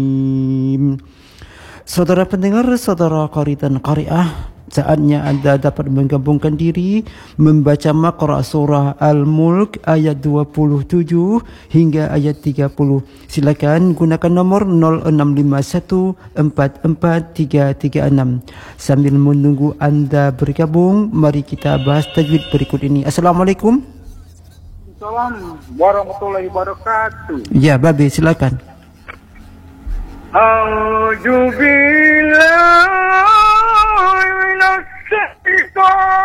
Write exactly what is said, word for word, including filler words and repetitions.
Saudara pendengar, saudara qari dan qari'ah, saatnya anda dapat menggabungkan diri membaca Maqra' surah Al-Mulk ayat dua puluh tujuh hingga ayat tiga puluh. Silakan gunakan nomor nol enam lima satu empat empat tiga tiga enam. Sambil menunggu anda bergabung, mari kita bahas tajwid berikut ini. Assalamualaikum. Assalamualaikum warahmatullahi wabarakatuh. Ya, Babe, silakan. A'udzu billahi